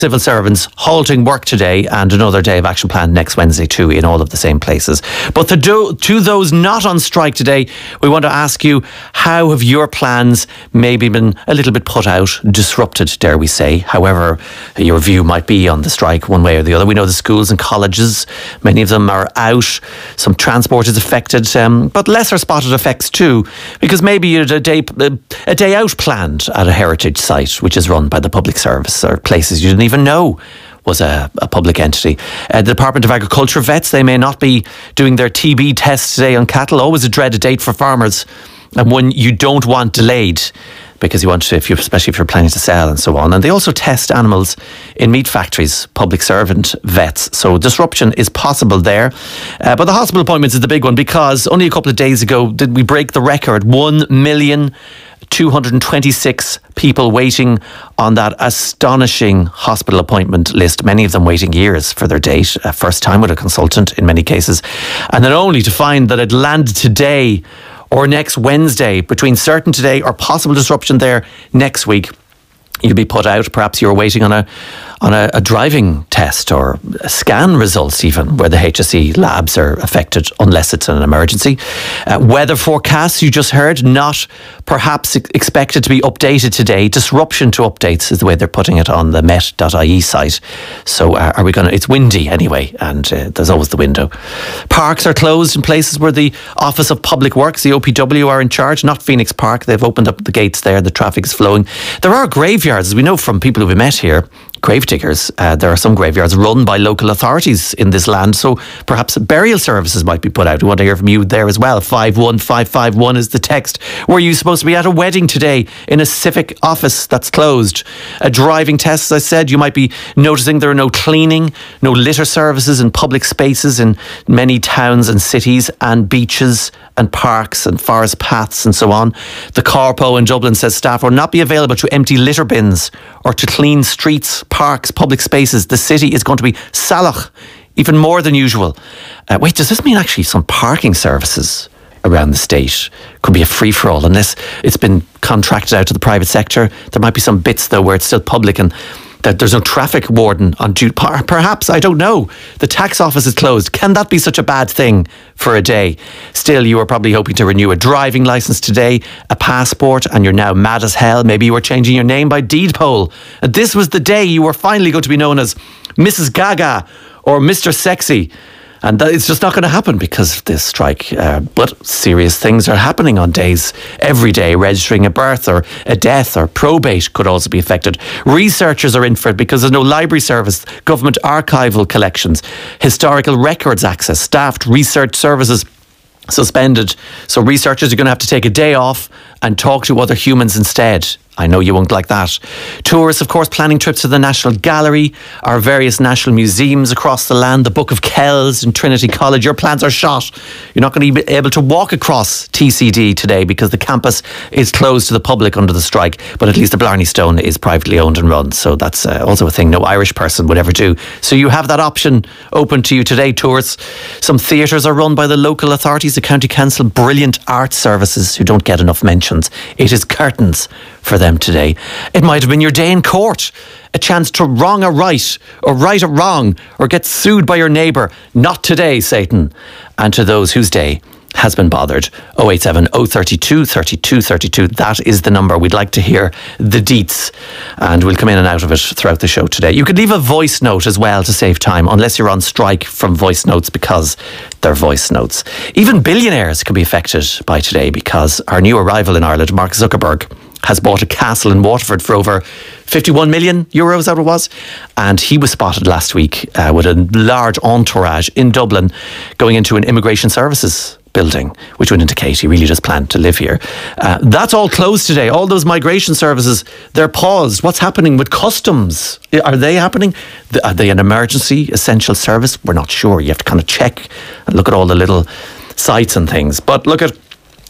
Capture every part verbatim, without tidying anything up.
Civil servants halting work today and another day of action planned next Wednesday too in all of the same places. But to, do, to those not on strike today, we want to ask you, how have your plans maybe been a little bit put out, disrupted, dare we say, however your view might be on the strike one way or the other. We know the schools and colleges, many of them are out, some transport is affected, um, but lesser spotted effects too, because maybe you had a day, a day out planned at a heritage site which is run by the public service, or places you didn't even even know was a, a public entity. Uh, the Department of Agriculture vets, they may not be doing their T B tests today on cattle. Always a dreaded date for farmers, and one you don't want delayed, because you want to, if you, especially if you're planning to sell and so on. And they also test animals in meat factories, public servant vets. So disruption is possible there. Uh, but the hospital appointments is the big one, because only a couple of days ago did we break the record. one million two hundred twenty-six people waiting on that astonishing hospital appointment list, many of them waiting years for their date, uh, first time with a consultant in many cases, and then only to find that it landed today or next Wednesday, between certain today or possible disruption there next week. You'll be put out. Perhaps you're waiting on a on a, a driving test or a scan results, even where the H S E labs are affected, unless it's an emergency. Uh, weather forecasts, you just heard, not perhaps expected to be updated today. Disruption to updates is the way they're putting it on the met dot I E site. So uh, are we going to, it's windy anyway, and uh, there's always the window. Parks are closed in places where the Office of Public Works, the O P W, are in charge, not Phoenix Park. They've opened up the gates there, the traffic is flowing. There are graveyards, as we know from people who we met here, grave diggers. Uh, there are some graveyards run by local authorities in this land, so perhaps burial services might be put out. We want to hear from you there as well. five one five five one is the text. Were you supposed to be at a wedding today in a civic office that's closed? A driving test, as I said, you might be noticing there are no cleaning, no litter services in public spaces in many towns and cities and beaches and parks and forest paths and so on. The Corpo in Dublin says staff will not be available to empty litter bins or to clean streets, parks, public spaces. The city is going to be salach, even more than usual. Uh, wait, does this mean actually some parking services around the state could be a free-for-all unless it's been contracted out to the private sector? There might be some bits, though, where it's still public and that there's no traffic warden on duty. Perhaps, I don't know. The tax office is closed. Can that be such a bad thing for a day? Still, you were probably hoping to renew a driving licence today, a passport, and you're now mad as hell. Maybe you were changing your name by deed poll. And this was the day you were finally going to be known as Missus Gaga or Mister Sexy. And that, it's just not going to happen because of this strike. Uh, but serious things are happening on days every day. Registering a birth or a death or probate could also be affected. Researchers are in for it because there's no library service, government archival collections, historical records access, staffed research services suspended. So researchers are going to have to take a day off and talk to other humans instead. I know you won't like that. Tourists, of course, planning trips to the National Gallery, our various national museums across the land, the Book of Kells and Trinity College. Your plans are shot. You're not going to be able to walk across T C D today because the campus is closed to the public under the strike, but at least the Blarney Stone is privately owned and run. So that's uh, also a thing no Irish person would ever do. So you have that option open to you today, tourists. Some theatres are run by the local authorities, the County Council, brilliant art services who don't get enough mentions. It is curtains for them today. It might have been your day in court, a chance to wrong a right or right a wrong or get sued by your neighbour. Not today, Satan. And to those whose day has been bothered, oh eight seven oh three two three two three two, that is the number. We'd like to hear the deets and we'll come in and out of it throughout the show today. You could leave a voice note as well to save time, unless you're on strike from voice notes, because they're voice notes. Even billionaires can be affected by today, because our new arrival in Ireland, Mark Zuckerberg, has bought a castle in Waterford for over fifty-one million euros, that it was. And he was spotted last week uh, with a large entourage in Dublin going into an immigration services building, which would indicate he really just planned to live here. Uh, that's all closed today. All those migration services, they're paused. What's happening with customs? Are they happening? Are they an emergency essential service? We're not sure. You have to kind of check and look at all the little sites and things. But look at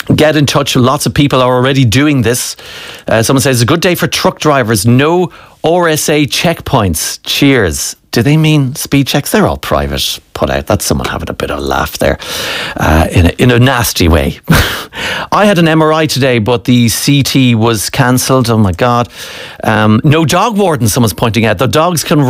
Get in touch. Lots of people are already doing this. Uh, someone says, a good day for truck drivers. No R S A checkpoints. Cheers. Do they mean speed checks? They're all private put out. That's someone having a bit of a laugh there uh, in, a, in a nasty way. I had an M R I today, but the C T was cancelled. Oh my God. Um, no dog warden, someone's pointing out. The dogs can